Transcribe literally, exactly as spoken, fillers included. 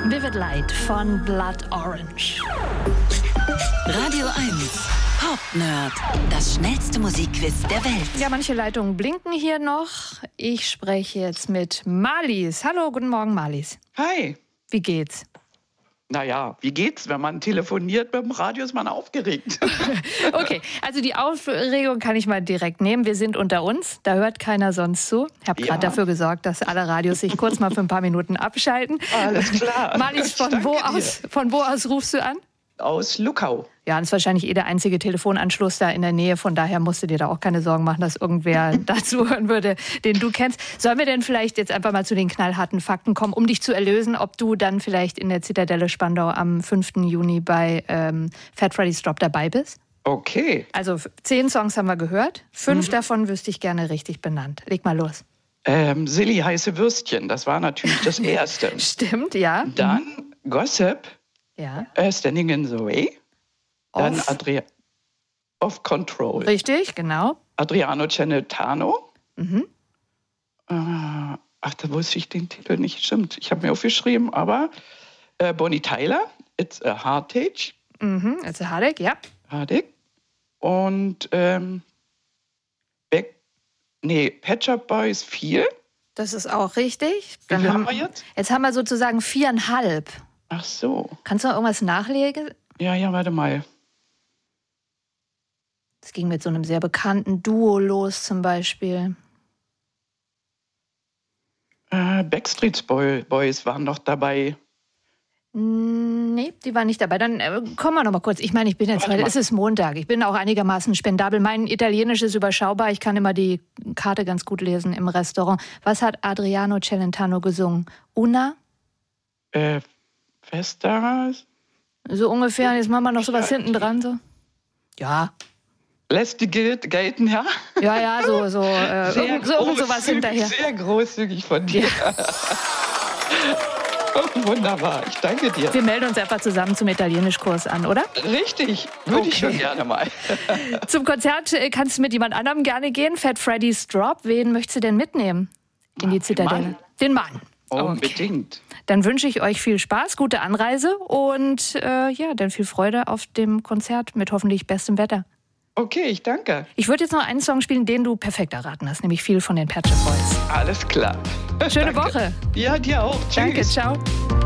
Vivid Light von Blood Orange. Radio eins. Pop-Nerd. Das schnellste Musikquiz der Welt. Ja, manche Leitungen blinken hier noch. Ich spreche jetzt mit Marlies. Hallo, guten Morgen, Marlies. Hi. Wie geht's? Naja, wie geht's? Wenn man telefoniert mit dem Radio, ist man aufgeregt. Okay, also die Aufregung kann ich mal direkt nehmen. Wir sind unter uns, da hört keiner sonst zu. Ich habe gerade Ja. dafür gesorgt, dass alle Radios sich kurz mal für ein paar Minuten abschalten. Alles klar. Marlies, von Danke wo dir. aus, von wo aus rufst du an? Aus Luckau. Ja, das ist wahrscheinlich eh der einzige Telefonanschluss da in der Nähe. Von daher musst du dir da auch keine Sorgen machen, dass irgendwer dazu hören würde, den du kennst. Sollen wir denn vielleicht jetzt einfach mal zu den knallharten Fakten kommen, um dich zu erlösen, ob du dann vielleicht in der Zitadelle Spandau am fünften Juni bei ähm, Fat Freddy's Drop dabei bist? Okay. Also f- zehn Songs haben wir gehört. Fünf Mhm. davon wüsste ich gerne richtig benannt. Leg mal los. Ähm, Silly heiße Würstchen, das war natürlich das Erste. Stimmt, ja. Dann Gossip, Ja. äh, Standing in the Way. Dann Off. Adria Off Control. Richtig, genau. Adriano Celentano. Mhm. Äh, ach, da wusste ich den Titel nicht. Stimmt, ich habe mir aufgeschrieben, aber äh, Bonnie Tyler, It's a Heartache. Mhm. Also Hadek, ja. Hardig. Und ähm, Back, nee, Pet Shop Boys vier. Das ist auch richtig. Wie Dann viel haben, haben wir jetzt? jetzt haben wir sozusagen viereinhalb. Ach so. Kannst du noch irgendwas nachlegen? Ja, ja, warte mal. Es ging mit so einem sehr bekannten Duo los zum Beispiel. Äh, Backstreet Boy, Boys waren noch dabei. Mm, Nee, die waren nicht dabei. Dann äh, kommen wir noch mal kurz. Ich meine, ich bin jetzt Warte heute, mal. es ist Montag. Ich bin auch einigermaßen spendabel. Mein Italienisch ist überschaubar. Ich kann immer die Karte ganz gut lesen im Restaurant. Was hat Adriano Celentano gesungen? Una? Äh, Festa, So ungefähr. Jetzt machen wir noch sowas hinten dran. So. Ja, lässt die Geld gelten, ja? ja, ja, so, so, äh, irgend, so irgend sowas großzügig, hinterher. Sehr großzügig von dir. Wunderbar, ich danke dir. Wir melden uns einfach zusammen zum Italienischkurs an, oder? Richtig, würde ich Okay. schon gerne mal. Zum Konzert äh, kannst du mit jemand anderem gerne gehen. Fat Freddy's Drop. Wen möchtest du denn mitnehmen in die Zitadelle? Mann. Den Mann. Okay. Unbedingt. Dann wünsche ich euch viel Spaß, gute Anreise und äh, ja, dann viel Freude auf dem Konzert mit hoffentlich bestem Wetter. Okay, ich danke. Ich würde jetzt noch einen Song spielen, den du perfekt erraten hast, nämlich viel von den Pet Shop Boys. Alles klar. Schöne Danke. Woche. Ja, dir auch. Tschüss. Danke, ciao.